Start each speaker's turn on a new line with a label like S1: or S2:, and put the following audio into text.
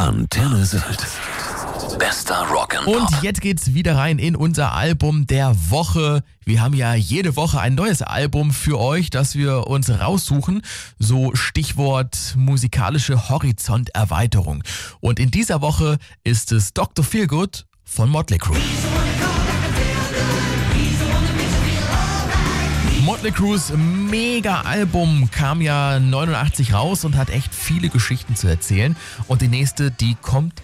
S1: Antenne Sylt. Bester Rock'n'Pop.
S2: Und jetzt geht's wieder rein in unser Album der Woche. Wir haben ja jede Woche ein neues Album für euch, das wir uns raussuchen. So Stichwort musikalische Horizonterweiterung. Und in dieser Woche ist es Dr. Feelgood von Motley Crue. Motley Crues Mega-Album kam ja 89 raus und hat echt viele Geschichten zu erzählen. Und die nächste, die kommt